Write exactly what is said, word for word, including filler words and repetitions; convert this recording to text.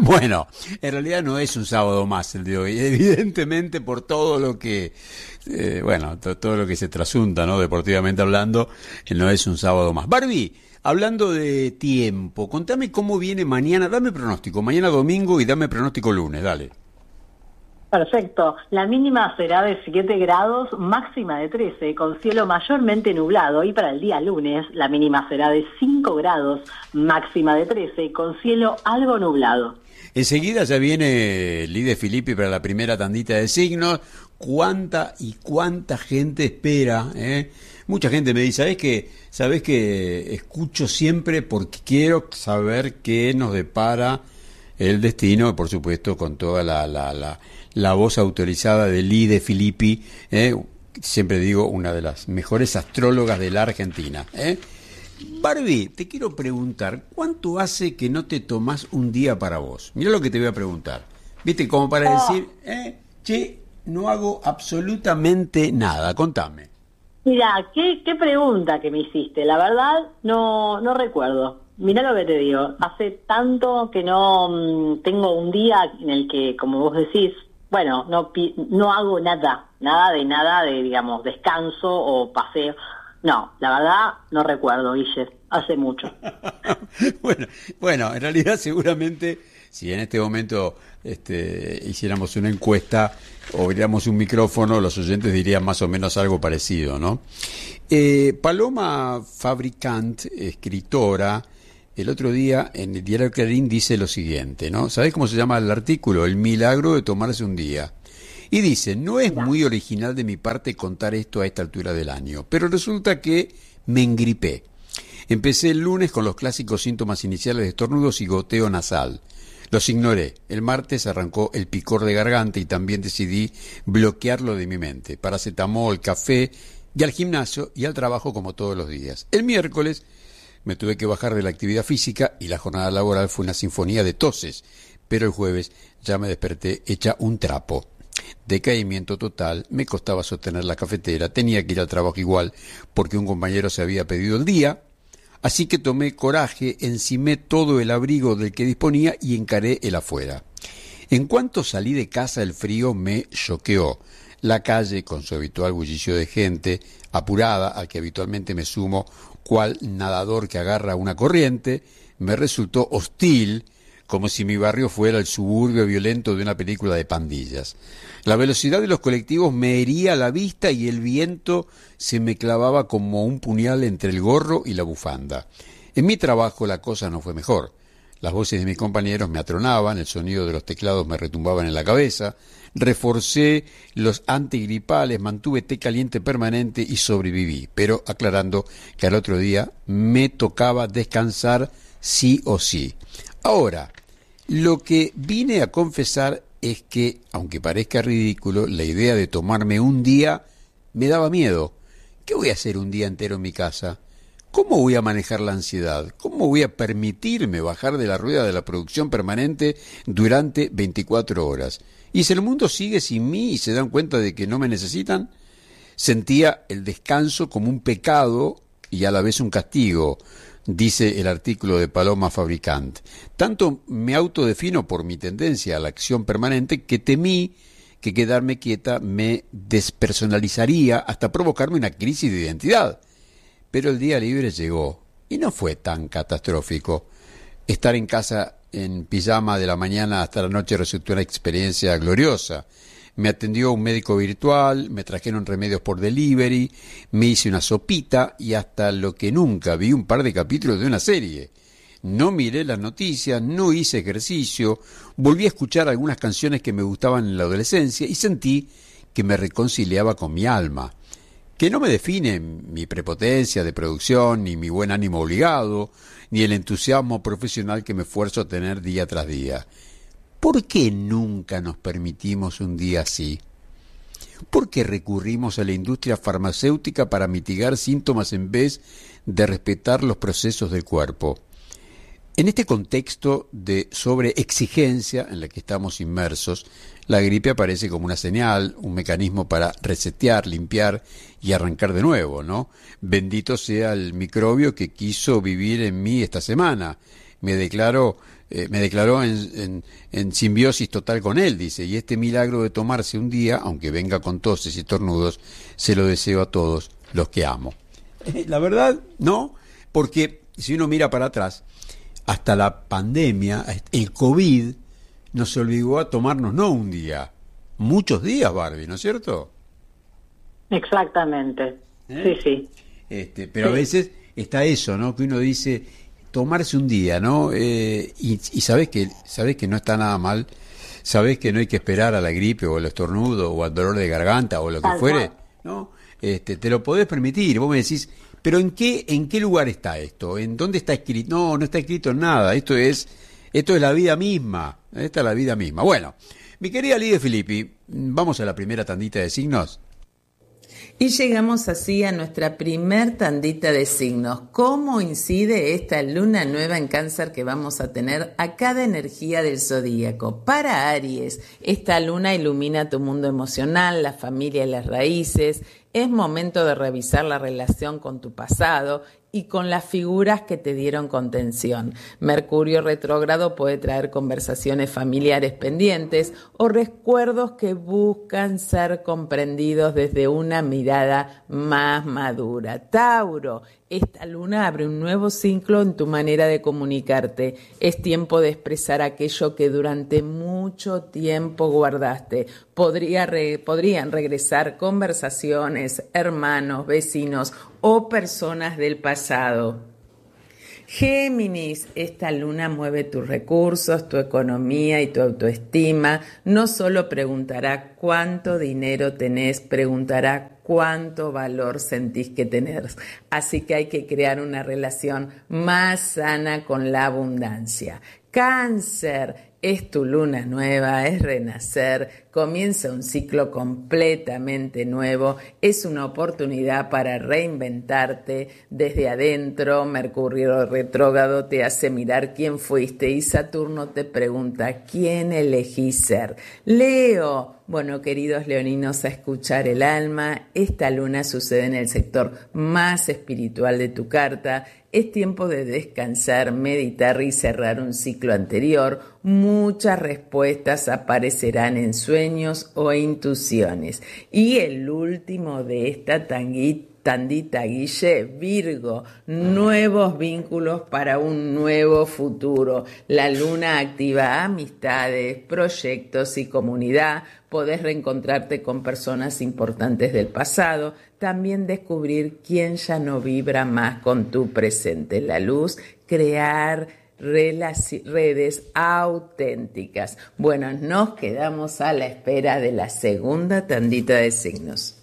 Bueno, en realidad no es un sábado más el de hoy, evidentemente por todo lo que, eh, bueno, to- todo lo que se trasunta, ¿no? Deportivamente hablando, eh, no es un sábado más. Barbie, hablando de tiempo, contame cómo viene mañana, dame pronóstico, mañana domingo y dame pronóstico lunes, dale. Perfecto. La mínima será de siete grados, máxima de trece, con cielo mayormente nublado. Y para el día lunes, la mínima será de cinco grados, máxima de trece, con cielo algo nublado. Enseguida ya viene Lide Filippi para la primera tandita de signos. ¿Cuánta y cuánta gente espera? ¿eh? Mucha gente me dice, ¿sabés que ¿sabés que escucho siempre porque quiero saber qué nos depara el destino? Por supuesto, con toda la, la, la, la voz autorizada de Lide Filippi, ¿eh? Siempre digo, una de las mejores astrólogas de la Argentina. ¿eh? Barbie, te quiero preguntar, ¿cuánto hace que no te tomás un día para vos? Mira lo que te voy a preguntar. ¿Viste? Como para Oh, decir, eh, che, no hago absolutamente nada. Contame. mira, qué, qué pregunta que me hiciste. La verdad, no, no recuerdo. Mirá lo que te digo. Hace tanto que no mm, tengo un día en el que, como vos decís, bueno, no, pi- no hago nada. Nada de nada de, digamos, descanso o paseo. No, la verdad, no recuerdo, Guille. Hace mucho. bueno, bueno, en realidad seguramente si en este momento este, hiciéramos una encuesta o abriéramos un micrófono, los oyentes dirían más o menos algo parecido, ¿no? Eh, Paloma Fabricant, escritora, el otro día en el diario Clarín dice lo siguiente, ¿no? ¿Sabés cómo se llama el artículo? El milagro de tomarse un día. Y dice, no es Mira. muy original de mi parte contar esto a esta altura del año, pero resulta que me engripé. Empecé el lunes con los clásicos síntomas iniciales de estornudos y goteo nasal. Los ignoré. El martes arrancó el picor de garganta y también decidí bloquearlo de mi mente. Paracetamol, café y al gimnasio y al trabajo como todos los días. El miércoles me tuve que bajar de la actividad física y la jornada laboral fue una sinfonía de toses. Pero el jueves ya me desperté hecha un trapo. Decaimiento total, me costaba sostener la cafetera, tenía que ir al trabajo igual porque un compañero se había pedido el día, así que tomé coraje, encimé todo el abrigo del que disponía y encaré el afuera. En cuanto salí de casa el frío me choqueó. La calle, con su habitual bullicio de gente, apurada, al que habitualmente me sumo, cual nadador que agarra una corriente, me resultó hostil, como si mi barrio fuera el suburbio violento de una película de pandillas. La velocidad de los colectivos me hería la vista y el viento se me clavaba como un puñal entre el gorro y la bufanda. En mi trabajo la cosa no fue mejor. Las voces de mis compañeros me atronaban, el sonido de los teclados me retumbaban en la cabeza, reforcé los antigripales, mantuve té caliente permanente y sobreviví, pero aclarando que al otro día me tocaba descansar sí o sí. Ahora, lo que vine a confesar es que, aunque parezca ridículo, la idea de tomarme un día me daba miedo. ¿Qué voy a hacer un día entero en mi casa? ¿Cómo voy a manejar la ansiedad? ¿Cómo voy a permitirme bajar de la rueda de la producción permanente durante veinticuatro horas? ¿Y si el mundo sigue sin mí y se dan cuenta de que no me necesitan? Sentía el descanso como un pecado y a la vez un castigo, dice el artículo de Paloma Fabricant. Tanto me autodefino por mi tendencia a la acción permanente que temí que quedarme quieta me despersonalizaría hasta provocarme una crisis de identidad. Pero el día libre llegó y no fue tan catastrófico. Estar en casa en pijama de la mañana hasta la noche resultó una experiencia gloriosa. Me atendió un médico virtual, me trajeron remedios por delivery, me hice una sopita y hasta lo que nunca vi un par de capítulos de una serie. No miré las noticias, no hice ejercicio, volví a escuchar algunas canciones que me gustaban en la adolescencia y sentí que me reconciliaba con mi alma. Que no me define mi prepotencia de producción, ni mi buen ánimo obligado, ni el entusiasmo profesional que me esfuerzo a tener día tras día. ¿Por qué nunca nos permitimos un día así? ¿Por qué recurrimos a la industria farmacéutica para mitigar síntomas en vez de respetar los procesos del cuerpo? En este contexto de sobreexigencia en la que estamos inmersos, la gripe aparece como una señal, un mecanismo para resetear, limpiar y arrancar de nuevo, ¿no? Bendito sea el microbio que quiso vivir en mí esta semana. Me declaro eh, me declaró en, en, en simbiosis total con él, dice, y este milagro de tomarse un día, aunque venga con toses y estornudos, se lo deseo a todos los que amo. La verdad, no, porque si uno mira para atrás, hasta la pandemia, el COVID nos obligó a tomarnos no un día, muchos días, Barbie, ¿no es cierto? Exactamente, ¿Eh? sí, sí. Este, pero sí. a veces está eso, ¿no? Que uno dice, tomarse un día, ¿no? Eh, y, y sabes que sabes que no está nada mal, sabes que no hay que esperar a la gripe o al estornudo o al dolor de garganta o lo que Tal fuere, cual. ¿no? Este, te lo podés permitir. Vos me decís, pero ¿en qué en qué lugar está esto? ¿En dónde está escrito? No, no está escrito en nada. Esto es esto es la vida misma. Esta es la vida misma. Bueno, mi querida Lidia Filippi, vamos a la primera tandita de signos. Y llegamos así a nuestra primer tandita de signos. ¿Cómo incide esta luna nueva en Cáncer que vamos a tener a cada energía del zodíaco? Para Aries, esta luna ilumina tu mundo emocional, la familia y las raíces. Es momento de revisar la relación con tu pasado y con las figuras que te dieron contención. Mercurio retrógrado puede traer conversaciones familiares pendientes o recuerdos que buscan ser comprendidos desde una mirada más madura. Tauro, esta luna abre un nuevo ciclo en tu manera de comunicarte. Es tiempo de expresar aquello que durante mucho tiempo guardaste. Podría re, podrían regresar conversaciones, hermanos, vecinos o personas del pasado. Géminis, esta luna mueve tus recursos, tu economía y tu autoestima. No solo preguntará cuánto dinero tenés, preguntará cuánto valor sentís que tenés. Así que hay que crear una relación más sana con la abundancia. Cáncer, es tu luna nueva, es renacer, comienza un ciclo completamente nuevo, es una oportunidad para reinventarte desde adentro. Mercurio retrógrado te hace mirar quién fuiste y Saturno te pregunta quién elegís ser. Leo, bueno, queridos leoninos, a escuchar el alma. Esta luna sucede en el sector más espiritual de tu carta. Es tiempo de descansar, meditar y cerrar un ciclo anterior. Muchas respuestas aparecerán en sueños o intuiciones. Y el último de esta tanguita, tandita, Guille, Virgo, nuevos vínculos para un nuevo futuro. La luna activa amistades, proyectos y comunidad. Podés reencontrarte con personas importantes del pasado. También descubrir quién ya no vibra más con tu presente. La luz, crear redes auténticas. Bueno, nos quedamos a la espera de la segunda tandita de signos.